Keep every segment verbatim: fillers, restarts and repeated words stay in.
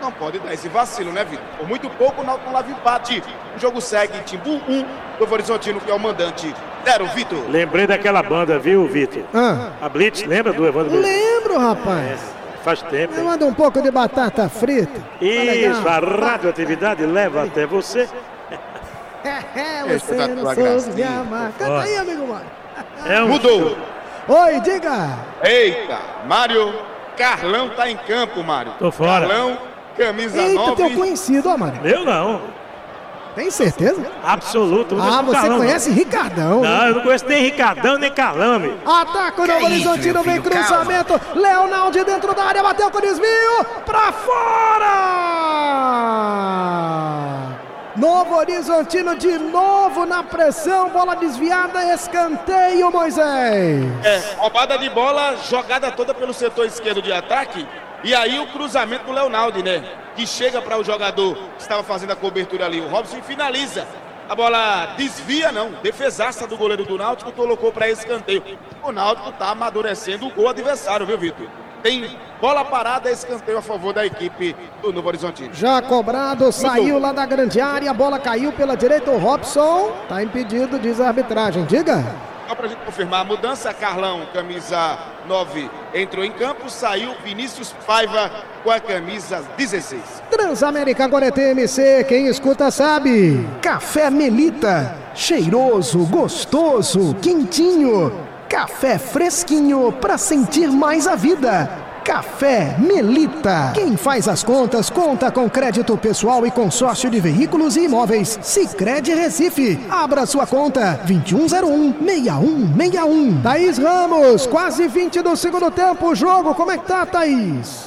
não pode dar esse vacilo, né, Vitor? Por muito pouco, o Náutico não leva empate. O jogo segue, Timbu um, Novo Horizontino, que é o mandante. Zero, Vitor. Lembrei daquela banda, viu, Vitor? Ah. A Blitz, lembra do Evandro? Lembro, rapaz. É, faz tempo. Me manda um pouco de batata frita. Isso, tá, a radioatividade leva até você. É, é, você não soube me amar. Canta aí, amigo Mário. É um Mudou. show. Oi, diga. Eita, Mário, Carlão tá em campo, Mário. Tô fora. Carlão, camisa Eita, nove. teu conhecido, ó, Mário. Eu não. Tem certeza? Absoluto. Eu não Ah, conheço você Carlão, conhece Ricardão. Não, eu não conheço nem Ricardão, nem Carlão, amigo. Ataca o Novo Horizontino, vem cruzamento. Leonardo dentro da área, bateu com desvio. Pra fora! Novo Horizontino de novo na pressão, bola desviada, escanteio, Moisés. É, roubada de bola, jogada toda pelo setor esquerdo de ataque. E aí o cruzamento do Leonardo, né? Que chega para o jogador que estava fazendo a cobertura ali. O Robson finaliza. A bola desvia, não. Defesaça do goleiro do Náutico, colocou para escanteio. O Náutico tá amadurecendo o gol adversário, viu, Vitor? Tem bola parada, escanteio a favor da equipe do Novo Horizontino. Já cobrado, saiu lá da grande área, a bola caiu pela direita, o Robson tá impedido, diz a arbitragem. Diga. Só pra gente confirmar a mudança, Carlão, camisa nove, entrou em campo, saiu Vinícius Paiva com a camisa dezesseis. Transamérica agora é T M C, quem escuta sabe. Café Melita, cheiroso, gostoso, quentinho. Café fresquinho pra sentir mais a vida. Café Melita. Quem faz as contas, conta com crédito pessoal e consórcio de veículos e imóveis. Sicredi Recife. Abra sua conta. vinte e um zero um, seis um seis um. Thaís Ramos, quase vinte do segundo tempo. O jogo, como é que tá, Thaís?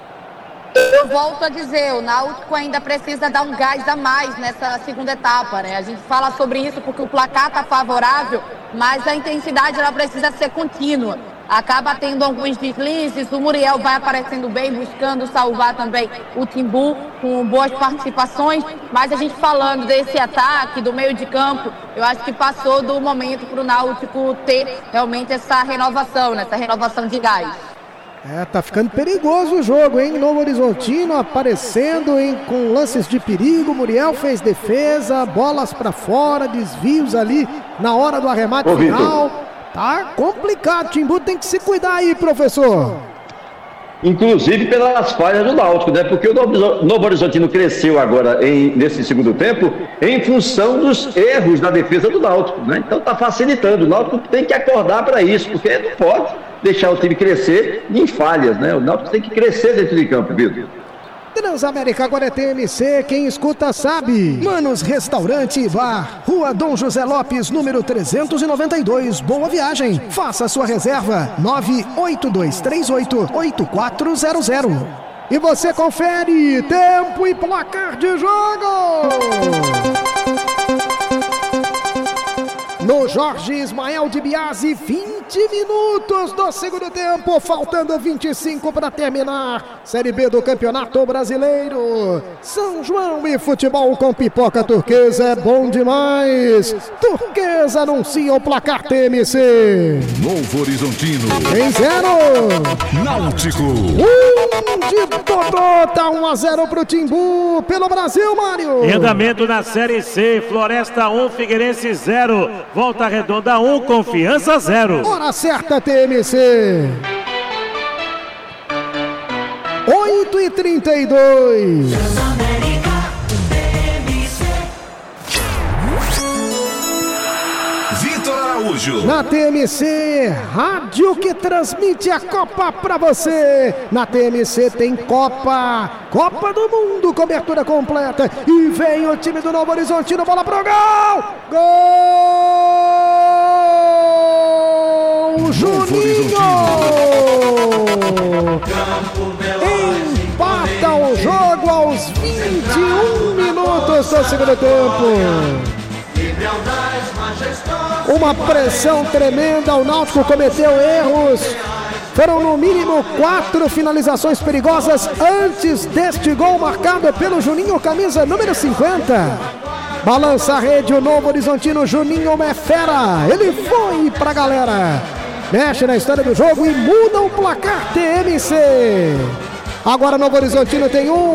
Eu volto a dizer, o Náutico ainda precisa dar um gás a mais nessa segunda etapa, né? A gente fala sobre isso porque o placar tá favorável, mas a intensidade ela precisa ser contínua. Acaba tendo alguns deslizes, o Muriel vai aparecendo bem, buscando salvar também o Timbu, com boas participações, mas a gente falando desse ataque, do meio de campo, eu acho que passou do momento para o Náutico ter realmente essa renovação, né? Essa renovação de gás. É, tá ficando perigoso o jogo, hein? Novo Horizontino aparecendo em, com lances de perigo. Muriel fez defesa, bolas pra fora, desvios ali na hora do arremate Ô, final. Victor. Tá complicado, Timbu tem que se cuidar aí, professor. Inclusive pelas falhas do Náutico, né? Porque o Novo Horizontino cresceu agora em, nesse segundo tempo em função dos erros da defesa do Náutico, né? Então tá facilitando. O Náutico tem que acordar para isso, porque não pode deixar o time crescer em falhas, né? O Náutico tem que crescer dentro de campo, Vitor. Transamérica agora é T M C, quem escuta sabe. Manos Restaurante e Bar, Rua Dom José Lopes, número trezentos e noventa e dois. Boa viagem. Faça sua reserva nove oito dois três oito oito quatro zero zero. E você confere tempo e placar de jogo. No Jorge Ismael de Biasi, vinte minutos do segundo tempo, faltando vinte e cinco para terminar. Série B do Campeonato Brasileiro. São João e futebol com pipoca turquesa é bom demais. Turquesa anuncia o placar T M C. Novo Horizontino. Em zero. Náutico. Um de Dodô, tá um a zero pro Timbu. Pelo Brasil, Mário. Em andamento na Série C, Floresta um, Figueirense zero. Volta Redonda um, Confiança zero. Hora certa, T M C. oito e trinta e dois. Vitor Araújo. Na T M C, rádio que transmite a Copa pra você. Na T M C tem Copa, Copa do Mundo, cobertura completa. E vem o time do Novo Horizontino, bola pro gol! Gol! Juninho! Empata o jogo aos vinte e um minutos do segundo tempo. Uma pressão tremenda, o Náutico cometeu erros. Foram no mínimo quatro finalizações perigosas antes deste gol marcado pelo Juninho, camisa número cinquenta. Balança a rede, o Novo Horizontino, Juninho é fera. Ele foi pra galera. Mexe na história do jogo e muda o placar T M C. Agora Novo Horizontino tem um.